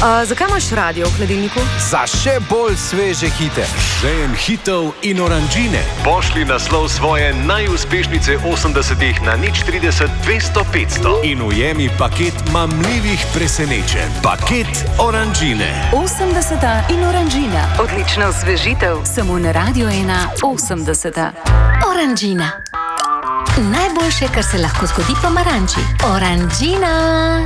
Zakaj imaš radio v hladilniku? Za še bolj sveže hite. Žejem hitov in oranžine. Pošli naslov svoje najuspešnice 80-ih na 030 200 500. In ujemi paket mamljivih presenečenj. Paket oranžine. 80 in oranžina. Odlična osvežitev. Samo na Radio 1 80. Oranžina. Najboljše, kar se lahko zgodi pomaranči. Oranžina.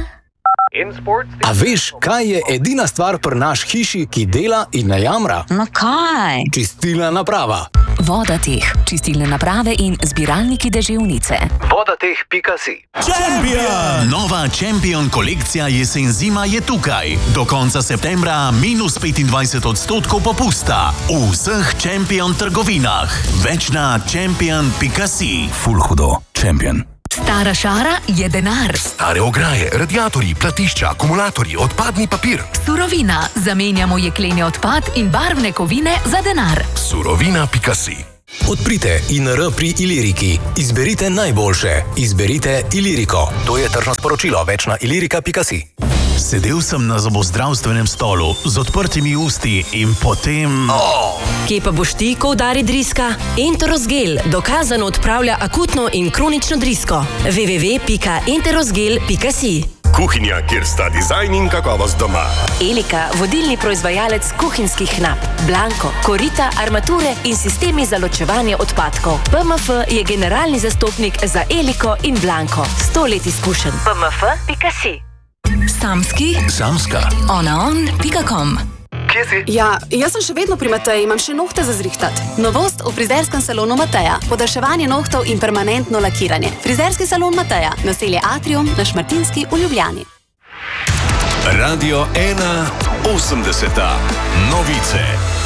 A veš, kaj je edina stvar pri naš hiši, ki dela in ne jamra? No kaj? Čistilna naprava. Vodateh, čistilne naprave in zbiralniki deževnice. Vodateh.si. Champion! Nova Champion kolekcija jesen-zima je tukaj. Do konca septembra minus 25% popusta. V vseh Champion trgovinah. Več na champion.si. Ful hudo. Champion. Stara šara je denar. Stare ograje, radiatorji, platišča, akumulatorji, odpadni papir. Surovina. Zamenjamo jekleni odpad in barvne kovine za denar. Surovina.si. Odprite INR pri Iliriki. Izberite najboljše. Izberite Iliriko. To je tržno sporočilo. Več na ilirika.si. Sedel sem na zobozdravstvenem stolu z odprtimi usti in potem... Kje pa boš ti, ko udari driska? Enterosgel dokazano odpravlja akutno in kronično drisko. www.enterosgel.si. Kuhinja, kjer sta dizajn in kakovost doma. Elika, vodilni proizvajalec kuhinjskih nap. Blanko, korita, armature in sistemi za ločevanje odpadkov. PMF je generalni zastopnik za Eliko in Blanko. 100 let izkušenj. PMF.si. Samska. onaon.com. Kje si? Ja, jaz sem še vedno pri Mateji, imam še nohte za zrihtat. Novost v frizerskem salonu Mateja. Podaljševanje nohtov in permanentno lakiranje. Frizerski salon Mateja. Naselje Atrium na Šmartinski v Ljubljani. Radio 1 80. Novice.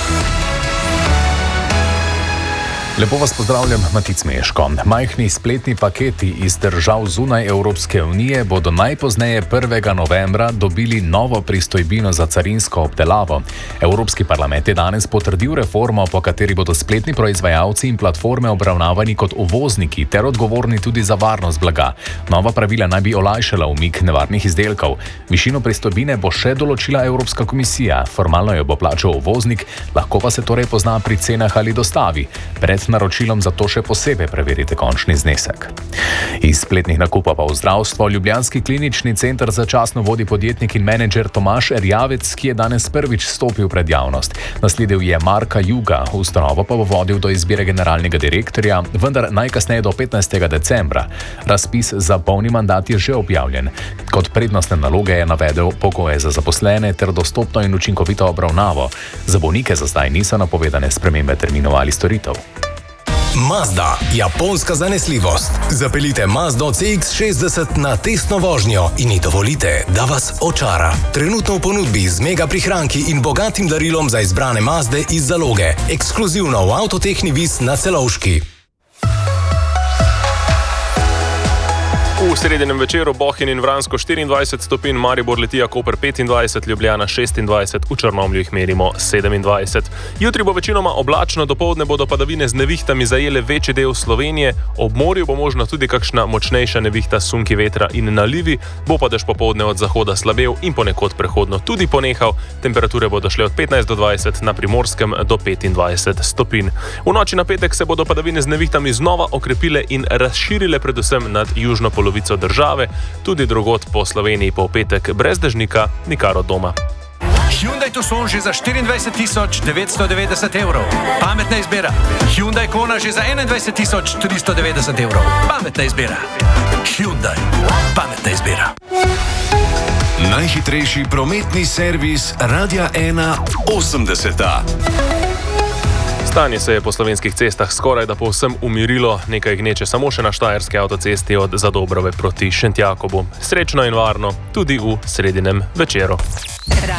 Lepo vas pozdravljam, Matic Meško. Majhni spletni paketi iz držav zunaj Evropske unije bodo najpozneje 1. novembra dobili novo pristojbino za carinsko obdelavo. Evropski parlament je danes potrdil reformo, po kateri bodo spletni proizvajalci in platforme obravnavani kot uvozniki ter odgovorni tudi za varnost blaga. Nova pravila naj bi olajšala umik nevarnih izdelkov. Višino pristojbine bo še določila Evropska komisija. Formalno jo bo plačal uvoznik, lahko pa se torej pozna pri cenah ali dostavi. Pred naročilom zato še posebej preverite končni znesek. Iz spletnih nakupov pa v zdravstvo ljubljanski klinični center začasno vodi podjetnik in menedžer Tomaž Erjavec, ki je danes prvič stopil pred javnost. Nasledil je Marka Juga, ustanovo pa bo vodil do izbire generalnega direktorja, vendar najkasneje do 15. decembra. Razpis za polni mandat je že objavljen. Kot prednostne naloge je navedel pogoje za zaposlene ter dostopno in učinkovito obravnavo. Za bolnike za zdaj niso napovedane spremembe terminov ali storitev. Mazda, japonska zanesljivost. Zapeljite Mazdo CX-60 na testno vožnjo in ji dovolite, da vas očara. Trenutno v ponudbi z mega prihranki in bogatim darilom za izbrane Mazde iz zaloge. Ekskluzivno v Avtotehni Vis na Celovški. V sredinem večeru Bohinj in Vransko 24 stopinj, Maribor, Litija, Koper 25, Ljubljana 26, v Črnomlju jih merimo 27. Jutri bo večinoma oblačno, dopoldne bodo padavine z nevihtami zajele večji del Slovenije, ob morju bo možno tudi kakšna močnejša nevihta s sunki vetra in nalivi, bo pa dež popoldne od zahoda slabel in ponekod prehodno tudi ponehal, temperature bodo šle od 15 do 20, na Primorskem do 25 stopinj. V noči na petek se bodo padavine z nevihtami znova okrepile in razširile predvsem nad južno polovico države, tudi drugod po Sloveniji po petek brez dežnika, nikar od doma. Hyundai Tucson že za 24.990 evrov. Pametna izbira. Hyundai Kona že za 21.390 evrov. Pametna izbira. Hyundai. Pametna izbira. Najhitrejši prometni servis Radia 1 80. Stanje se je po slovenskih cestah skoraj da povsem umirilo, nekaj gneče samo še na štajerski avtocesti od Zadobrove proti Šentjakobu. Srečno in varno tudi v sredinem večeru.